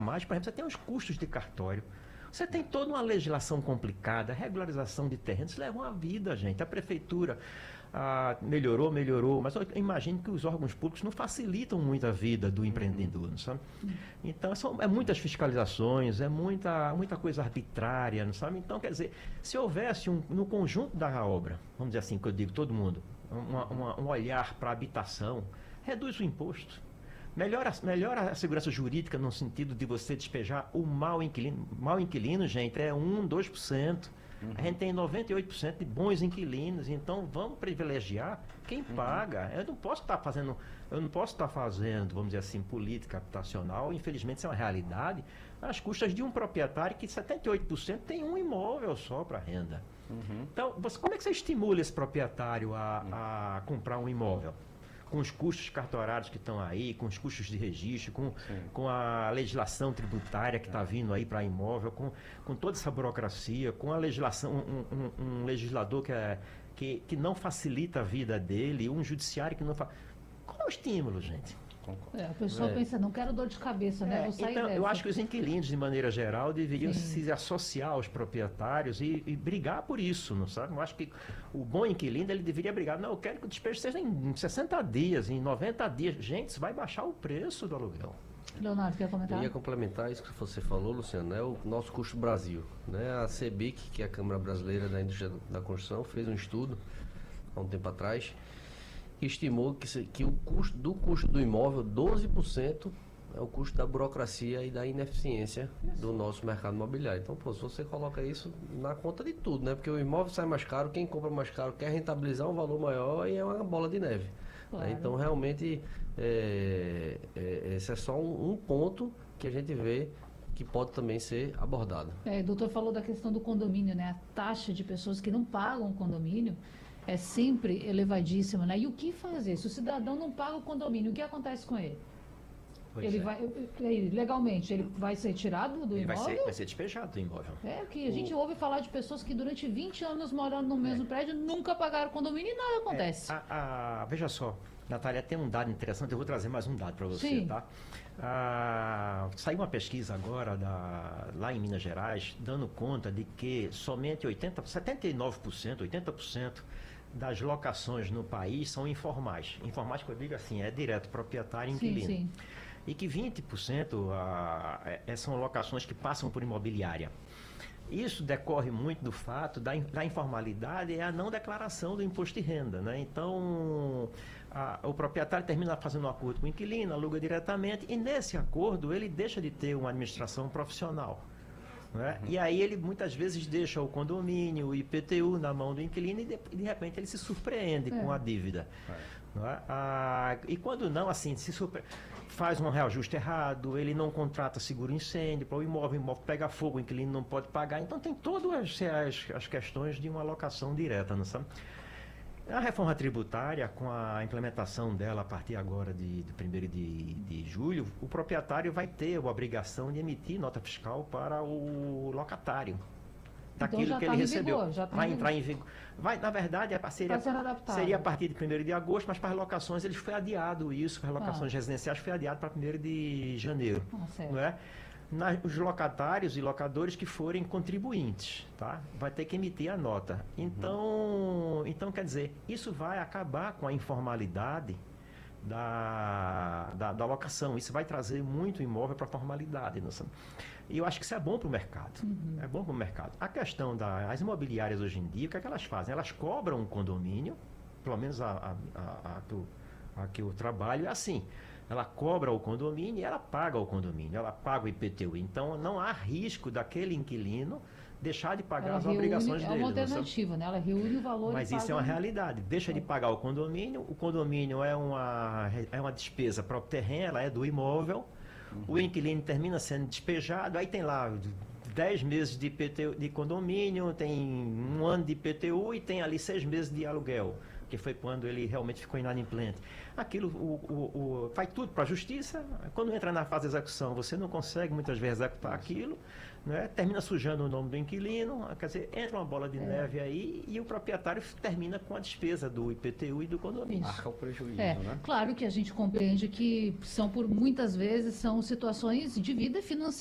mais, por exemplo, você tem os custos de cartório. Você tem toda uma legislação complicada, regularização de terrenos, leva uma vida, gente. A prefeitura melhorou, mas eu imagino que os órgãos públicos não facilitam muito a vida do empreendedor, não sabe? Então, é muitas fiscalizações, é muita coisa arbitrária, não sabe? Então, quer dizer, se houvesse no conjunto da obra, vamos dizer assim, que eu digo todo mundo, um olhar para a habitação, reduz o imposto. Melhora a segurança jurídica no sentido de você despejar o mau inquilino. Mau inquilino, gente, é 1, 2%. A gente tem 98% de bons inquilinos, então vamos privilegiar quem paga. Eu não posso estar fazendo, vamos dizer assim, política habitacional, infelizmente isso é uma realidade, às custas de um proprietário que 78% tem um imóvel só para renda. Então, como é que você estimula esse proprietário a comprar um imóvel? Com os custos cartorários que estão aí, com os custos de registro, com a legislação tributária que está vindo aí para imóvel, com toda essa burocracia, com a legislação, um legislador que não facilita a vida dele, um judiciário que não faz. Qual é o estímulo, gente? A pessoa pensa, não quero dor de cabeça, né? Vou sair então, dessa. eu acho que os inquilinos, de maneira geral, deveriam se associar aos proprietários e brigar por isso, não sabe? Eu acho que o bom inquilino, ele deveria brigar. Não, eu quero que o despejo seja em 60 dias, em 90 dias. Gente, isso vai baixar o preço do aluguel. Leonardo, quer comentar? Eu ia complementar isso que você falou, Luciano, é o nosso custo Brasil. Né? A CEBIC, que é a Câmara Brasileira da Indústria da Construção, fez um estudo há um tempo atrás, que estimou que o custo do imóvel, 12% é o custo da burocracia e da ineficiência do nosso mercado imobiliário. Então, se você coloca isso na conta de tudo, né? Porque o imóvel sai mais caro, quem compra mais caro quer rentabilizar um valor maior e é uma bola de neve. Claro. Né? Então, realmente, esse é só um ponto que a gente vê que pode também ser abordado. O doutor falou da questão do condomínio, né? A taxa de pessoas que não pagam o condomínio é sempre elevadíssima, né? E o que fazer? Se o cidadão não paga o condomínio, o que acontece com ele? Legalmente, ele vai ser tirado do imóvel? Vai ser despejado do imóvel. Que a gente ouve falar de pessoas que durante 20 anos morando no mesmo prédio nunca pagaram condomínio e nada acontece. Veja só, Natália, tem um dado interessante, eu vou trazer mais um dado para você, tá? Saiu uma pesquisa agora lá em Minas Gerais, dando conta de que somente 79%, 80% das locações no país são informais. Informais que eu digo assim, é direto proprietário e inquilino. Sim. E que 20% são locações que passam por imobiliária. Isso decorre muito do fato da informalidade e a não declaração do imposto de renda, né? Então, o proprietário termina fazendo um acordo com o inquilino, aluga diretamente, e nesse acordo ele deixa de ter uma administração profissional. Né? E aí ele muitas vezes deixa o condomínio, o IPTU na mão do inquilino e de repente ele se surpreende com a dívida. Né? E quando não, assim, faz um reajuste errado, ele não contrata seguro incêndio para o imóvel pega fogo, o inquilino não pode pagar. Então tem todas as questões de uma alocação direta, não sabe? A reforma tributária, com a implementação dela a partir agora de 1º de julho, o proprietário vai ter a obrigação de emitir nota fiscal para o locatário daquilo então que ele recebeu. Vai entrar em vigor. Na verdade, seria a partir de 1º de agosto, mas para as locações eles foi adiado isso, para as locações residenciais foi adiado para 1º de janeiro. Não é? Os locatários e locadores que forem contribuintes, tá? Vai ter que emitir a nota. Então, quer dizer, isso vai acabar com a informalidade da locação. Isso vai trazer muito imóvel para a formalidade. E eu acho que isso é bom para o mercado. É bom para o mercado. A questão das imobiliárias hoje em dia, o que é que elas fazem? Elas cobram um condomínio, pelo menos a que eu trabalho é assim. Ela cobra o condomínio e ela paga o condomínio, ela paga o IPTU. Então não há risco daquele inquilino deixar de pagar as obrigações dele. É uma alternativa, né? Ela reúne o valor. Mas isso é uma realidade. Deixa de pagar o condomínio é uma despesa próprio terreno, ela é do imóvel. O inquilino termina sendo despejado, aí tem lá 10 meses de IPTU, de condomínio, tem 1 ano de IPTU e tem ali 6 meses de aluguel. que foi quando ele realmente ficou inadimplente. Aquilo vai tudo para a justiça, quando entra na fase de execução, você não consegue muitas vezes executar aquilo, né? Termina sujando o nome do inquilino, quer dizer, entra uma bola de neve aí e o proprietário termina com a despesa do IPTU e do condomínio. Marca o prejuízo, né? Claro que a gente compreende que muitas vezes são situações de vida financeira.